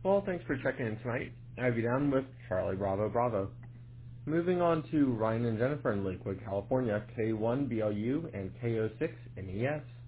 Well, thanks for checking in tonight. I have you down with Charlie Bravo Bravo. Moving on to Ryan and Jennifer in Lakewood, California, K1BLU and K06NES.